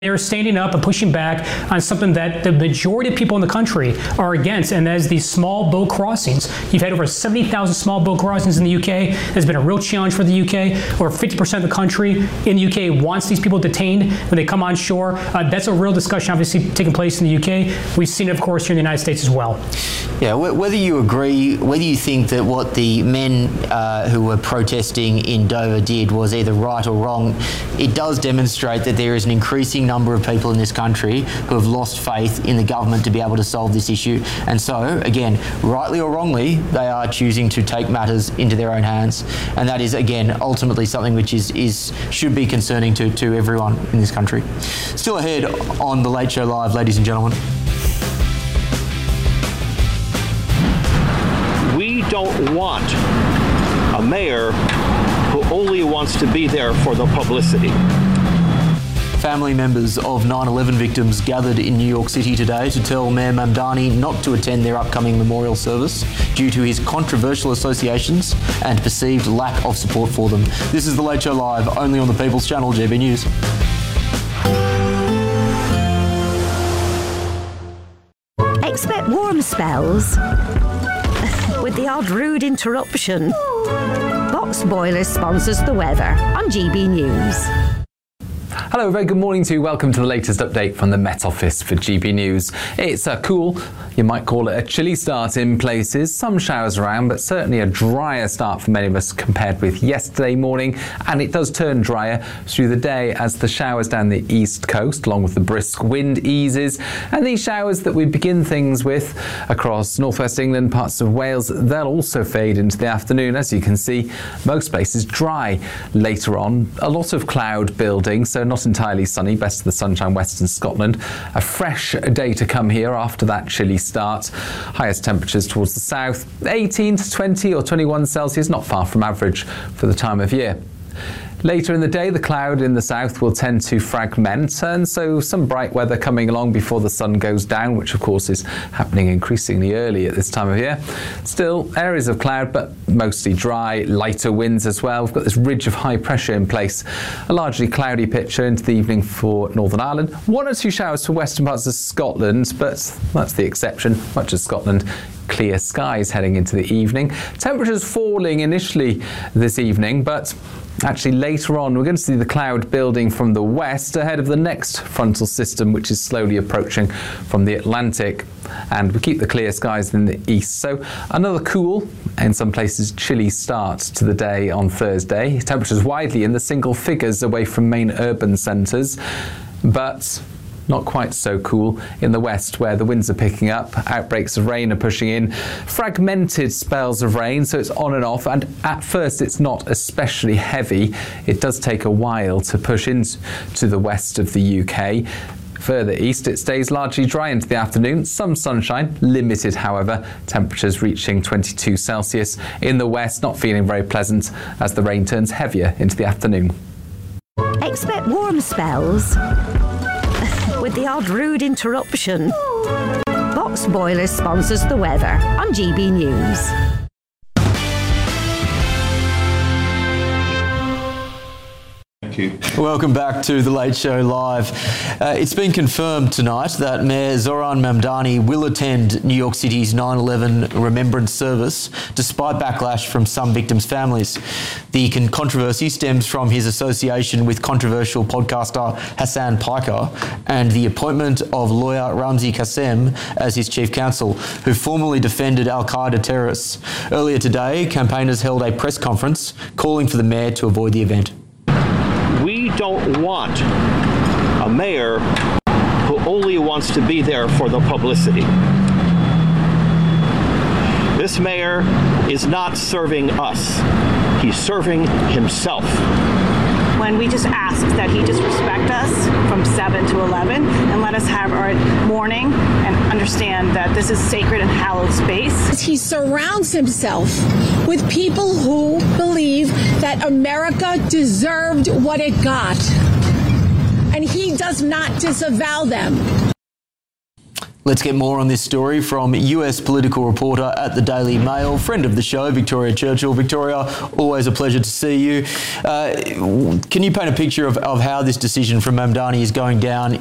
They're standing up and pushing back on something that the majority of people in the country are against, and that is these small boat crossings. You've had over 70,000 small boat crossings in the UK. There's been a real challenge for the UK. Over 50% of the country in the UK wants these people detained when they come on shore. That's a real discussion obviously taking place in the UK. We've seen it, of course, here in the United States as well. Yeah, whether you agree, whether you think that what the men who were protesting in Dover did was either right or wrong, it does demonstrate that there is an increasing number of people in this country who have lost faith in the government to be able to solve this issue. And so, again, rightly or wrongly, they are choosing to take matters into their own hands. And that is, again, ultimately something which should be concerning to everyone in this country. Still ahead on The Late Show Live, ladies and gentlemen. We don't want a mayor who only wants to be there for the publicity. Family members of 9/11 victims gathered in New York City today to tell Mayor Mamdani not to attend their upcoming memorial service due to his controversial associations and perceived lack of support for them. This is The Late Show Live, only on the People's Channel, GB News. Expect warm spells with the odd rude interruption. Box Boilers sponsors the weather on GB News. Hello, very good morning to you. Welcome to the latest update from the Met Office for GB News. It's a cool, you might call it a chilly start in places. Some showers around, but certainly a drier start for many of us compared with yesterday morning. And it does turn drier through the day as the showers down the east coast, along with the brisk wind, eases. And these showers that we begin things with across northwest England, parts of Wales, they'll also fade into the afternoon. As you can see, most places dry later on. A lot of cloud building, so not entirely sunny, best of the sunshine western Scotland. A fresh day to come here after that chilly start. Highest temperatures towards the south, 18 to 20 or 21 Celsius, not far from average for the time of year. Later in the day, the cloud in the south will tend to fragment, and so some bright weather coming along before the sun goes down, which of course is happening increasingly early at this time of year. Still, areas of cloud, but mostly dry, lighter winds as well. We've got this ridge of high pressure in place. A largely cloudy picture into the evening for Northern Ireland. One or two showers for western parts of Scotland, but that's the exception. Much of Scotland, clear skies heading into the evening. Temperatures falling initially this evening, but actually later on we're going to see the cloud building from the west ahead of the next frontal system, which is slowly approaching from the Atlantic, and we keep the clear skies in the east. So another cool, in some places chilly start to the day on Thursday. Temperatures widely in the single figures away from main urban centres, but not quite so cool in the west, where the winds are picking up, outbreaks of rain are pushing in, fragmented spells of rain, so it's on and off, and at first it's not especially heavy. It does take a while to push into the west of the UK. Further east, it stays largely dry into the afternoon. Some sunshine, limited however, temperatures reaching 22 Celsius. In the west, not feeling very pleasant as the rain turns heavier into the afternoon. Expect warm spells with the odd rude interruption. Box Boilers sponsors the weather on GB News. Welcome back to The Late Show Live. It's been confirmed tonight that Mayor Zoran Mamdani will attend New York City's 9/11 Remembrance Service, despite backlash from some victims' families. The controversy stems from his association with controversial podcaster Hassan Piker and the appointment of lawyer Ramzi Kassem as his chief counsel, who formerly defended al-Qaeda terrorists. Earlier today, campaigners held a press conference calling for the mayor to avoid the event. We don't want a mayor who only wants to be there for the publicity. This mayor is not serving us. He's serving himself. When we just ask that he just respect us from 7 to 11 and let us have our morning and understand that this is sacred and hallowed space. He surrounds himself with people who believe that America deserved what it got, and he does not disavow them. Let's get more on this story from US political reporter at the Daily Mail, friend of the show, Victoria Churchill. Victoria, always a pleasure to see you. Can you paint a picture of how this decision from Mamdani is going down